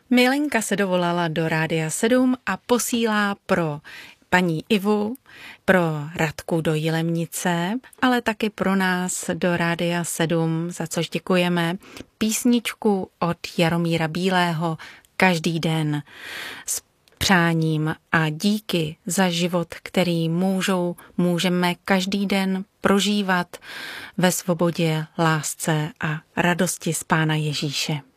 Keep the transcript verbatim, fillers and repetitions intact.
Milenka se dovolala do Rádia sedm a posílá pro paní Ivu, pro Radku do Jilemnice, ale taky pro nás do Rádia sedm, za což děkujeme, písničku od Jaromíra Bílého Každý den s přáním a díky za život, který můžou, můžeme každý den prožívat ve svobodě, lásce a radosti z Pána Ježíše.